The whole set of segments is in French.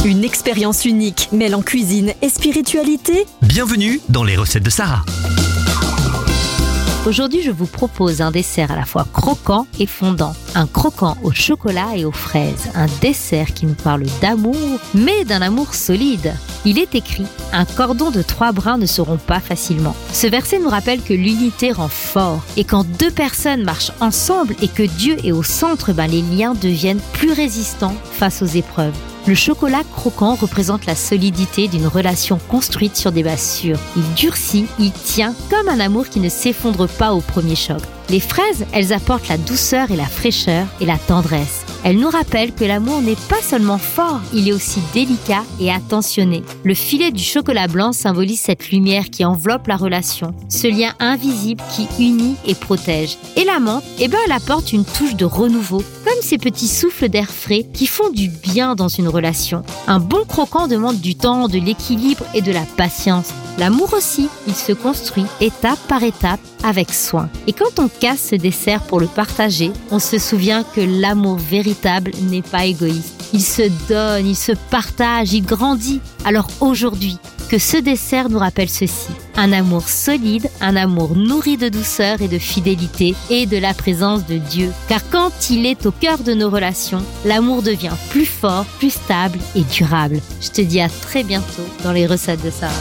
Une expérience unique, mêlant cuisine et spiritualité. Bienvenue dans les recettes de Sarah. Aujourd'hui, je vous propose un dessert à la fois croquant et fondant. Un croquant au chocolat et aux fraises. Un dessert qui nous parle d'amour, mais d'un amour solide. Il est écrit « Un cordon de 3 brins ne se rompt pas facilement ». Ce verset nous rappelle que l'unité rend fort. Et quand 2 personnes marchent ensemble et que Dieu est au centre, les liens deviennent plus résistants face aux épreuves. Le chocolat croquant représente la solidité d'une relation construite sur des bases sûres. Il durcit, il tient comme un amour qui ne s'effondre pas au premier choc. Les fraises, elles apportent la douceur et la fraîcheur et la tendresse. Elles nous rappellent que l'amour n'est pas seulement fort, il est aussi délicat et attentionné. Le filet du chocolat blanc symbolise cette lumière qui enveloppe la relation, ce lien invisible qui unit et protège. Et la menthe, elle apporte une touche de renouveau, comme ces petits souffles d'air frais qui font du bien dans une relation. Un bon croquant demande du temps, de l'équilibre et de la patience. L'amour aussi, il se construit étape par étape avec soin. Et quand on casse ce dessert pour le partager, on se souvient que l'amour véritable n'est pas égoïste. Il se donne, il se partage, il grandit. Alors aujourd'hui, que ce dessert nous rappelle ceci. Un amour solide, un amour nourri de douceur et de fidélité et de la présence de Dieu. Car quand il est au cœur de nos relations, l'amour devient plus fort, plus stable et durable. Je te dis à très bientôt dans les recettes de Sarah.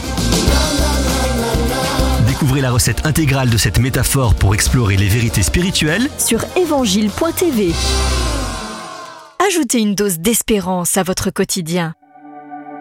Découvrez la recette intégrale de cette métaphore pour explorer les vérités spirituelles Sur évangile.tv. Ajoutez une dose d'espérance à votre quotidien.